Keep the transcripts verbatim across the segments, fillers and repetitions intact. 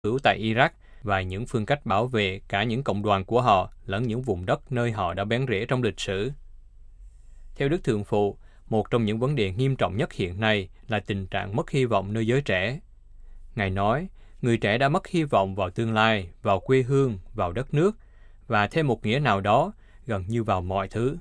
hữu tại Iraq và những phương cách bảo vệ cả những cộng đoàn của họ lẫn những vùng đất nơi họ đã bén rễ trong lịch sử. Theo Đức Thượng Phụ, một trong những vấn đề nghiêm trọng nhất hiện nay là tình trạng mất hy vọng nơi giới trẻ. Ngài nói, người trẻ đã mất hy vọng vào tương lai, vào quê hương, vào đất nước, và thêm một nghĩa nào đó, gần như vào mọi thứ.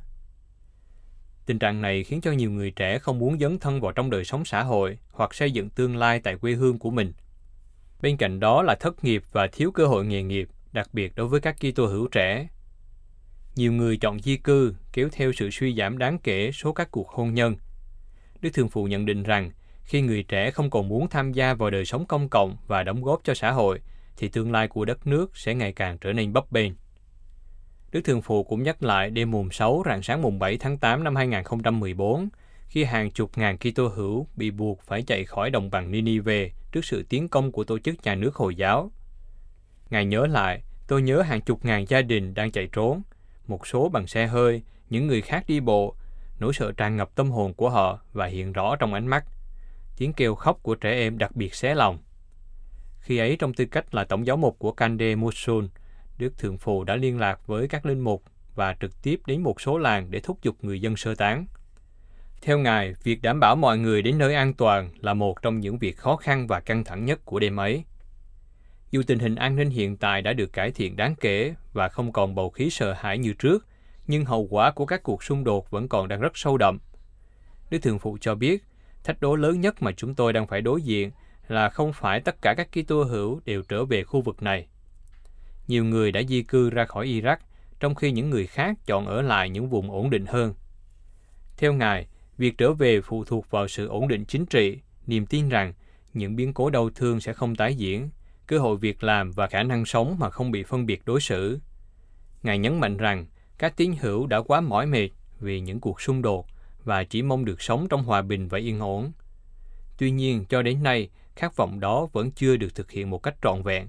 Tình trạng này khiến cho nhiều người trẻ không muốn dấn thân vào trong đời sống xã hội hoặc xây dựng tương lai tại quê hương của mình. Bên cạnh đó là thất nghiệp và thiếu cơ hội nghề nghiệp, đặc biệt đối với các Kitô hữu trẻ. Nhiều người chọn di cư, kéo theo sự suy giảm đáng kể số các cuộc hôn nhân. Đức Thượng Phụ nhận định rằng, khi người trẻ không còn muốn tham gia vào đời sống công cộng và đóng góp cho xã hội, thì tương lai của đất nước sẽ ngày càng trở nên bấp bênh. Đức Thượng Phụ cũng nhắc lại đêm mùng sáu rạng sáng mùng bảy tháng tám năm hai nghìn không trăm mười bốn, khi hàng chục ngàn Kitô hữu bị buộc phải chạy khỏi đồng bằng Ninive trước sự tiến công của tổ chức nhà nước Hồi giáo. Ngài nhớ lại, tôi nhớ hàng chục ngàn gia đình đang chạy trốn, một số bằng xe hơi, những người khác đi bộ, nỗi sợ tràn ngập tâm hồn của họ và hiện rõ trong ánh mắt. Tiếng kêu khóc của trẻ em đặc biệt xé lòng. Khi ấy, trong tư cách là tổng giáo mục của Kande Mosul, Đức Thượng Phụ đã liên lạc với các linh mục và trực tiếp đến một số làng để thúc giục người dân sơ tán. Theo Ngài, việc đảm bảo mọi người đến nơi an toàn là một trong những việc khó khăn và căng thẳng nhất của đêm ấy. Dù tình hình an ninh hiện tại đã được cải thiện đáng kể và không còn bầu khí sợ hãi như trước, nhưng hậu quả của các cuộc xung đột vẫn còn đang rất sâu đậm. Đức Thượng Phụ cho biết, thách đố lớn nhất mà chúng tôi đang phải đối diện là không phải tất cả các Kitô hữu đều trở về khu vực này. Nhiều người đã di cư ra khỏi Iraq, trong khi những người khác chọn ở lại những vùng ổn định hơn. Theo Ngài, việc trở về phụ thuộc vào sự ổn định chính trị, niềm tin rằng những biến cố đau thương sẽ không tái diễn, cơ hội việc làm và khả năng sống mà không bị phân biệt đối xử. Ngài nhấn mạnh rằng các tín hữu đã quá mỏi mệt vì những cuộc xung đột và chỉ mong được sống trong hòa bình và yên ổn. Tuy nhiên, cho đến nay, khát vọng đó vẫn chưa được thực hiện một cách trọn vẹn.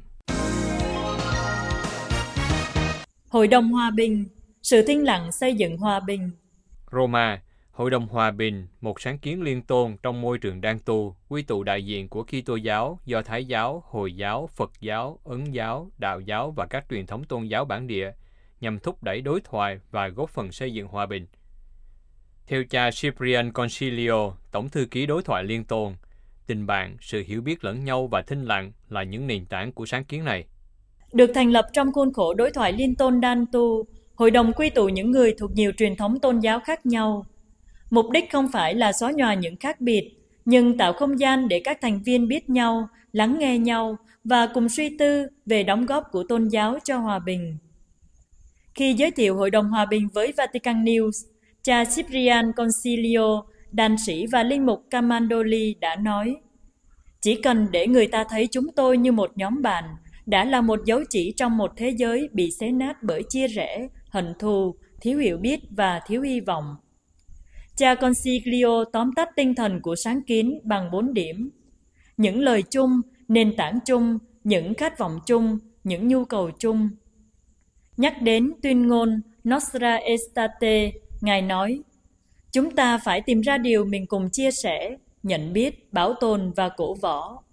Hội đồng Hòa bình, sự thinh lặng xây dựng hòa bình. Roma, Hội đồng Hòa bình, một sáng kiến liên tôn trong môi trường đan tu, quy tụ đại diện của Kitô giáo, Do Thái giáo, Hồi giáo, Phật giáo, Ấn giáo, Đạo giáo và các truyền thống tôn giáo bản địa, nhằm thúc đẩy đối thoại và góp phần xây dựng hòa bình. Theo cha Cyprian Concilio, Tổng thư ký đối thoại liên tôn, tình bạn, sự hiểu biết lẫn nhau và thinh lặng là những nền tảng của sáng kiến này. Được thành lập trong khuôn khổ đối thoại liên tôn đan tu, hội đồng quy tụ những người thuộc nhiều truyền thống tôn giáo khác nhau. Mục đích không phải là xóa nhòa những khác biệt, nhưng tạo không gian để các thành viên biết nhau, lắng nghe nhau và cùng suy tư về đóng góp của tôn giáo cho hòa bình. Khi giới thiệu Hội đồng Hòa bình với Vatican News, cha Cyprian Concilio, đàn sĩ và linh mục Camaldoli đã nói: "Chỉ cần để người ta thấy chúng tôi như một nhóm bạn, đã là một dấu chỉ trong một thế giới bị xé nát bởi chia rẽ, hận thù, thiếu hiểu biết và thiếu hy vọng." Cha Concilio tóm tắt tinh thần của sáng kiến bằng bốn điểm: những lời chung, nền tảng chung, những khát vọng chung, những nhu cầu chung. Nhắc đến tuyên ngôn Nostra Aetate, Ngài nói: "Chúng ta phải tìm ra điều mình cùng chia sẻ, nhận biết, bảo tồn và cổ võ."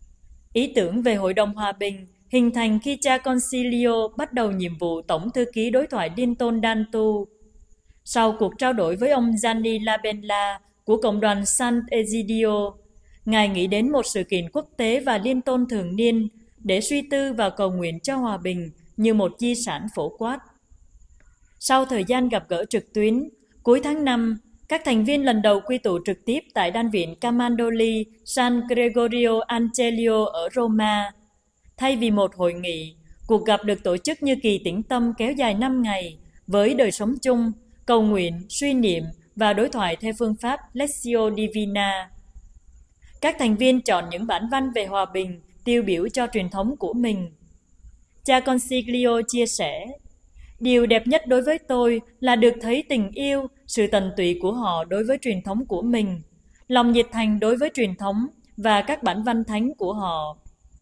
Ý tưởng về Hội đồng Hòa bình hình thành khi cha Concilio bắt đầu nhiệm vụ Tổng thư ký đối thoại liên tôn đan tu. Sau cuộc trao đổi với ông Gianni Labella của Cộng đoàn Sant'Egidio, Ngài nghĩ đến một sự kiện quốc tế và liên tôn thường niên để suy tư và cầu nguyện cho hòa bình như một di sản phổ quát. Sau thời gian gặp gỡ trực tuyến, cuối tháng năm, các thành viên lần đầu quy tụ trực tiếp tại Đan viện Camaldoli San Gregorio Angelo ở Roma. Thay vì một hội nghị, cuộc gặp được tổ chức như kỳ tĩnh tâm kéo dài năm ngày với đời sống chung, cầu nguyện, suy niệm và đối thoại theo phương pháp Lectio Divina. Các thành viên chọn những bản văn về hòa bình tiêu biểu cho truyền thống của mình. Cha Concilio chia sẻ: "Điều đẹp nhất đối với tôi là được thấy tình yêu, sự tận tụy của họ đối với truyền thống của mình, lòng nhiệt thành đối với truyền thống và các bản văn thánh của họ."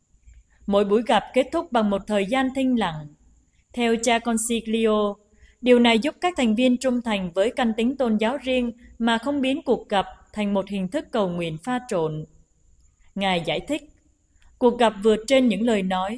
Mỗi buổi gặp kết thúc bằng một thời gian thinh lặng. Theo cha Concilio, điều này giúp các thành viên trung thành với căn tính tôn giáo riêng mà không biến cuộc gặp thành một hình thức cầu nguyện pha trộn. Ngài giải thích: Cuộc gặp vượt trên những lời nói,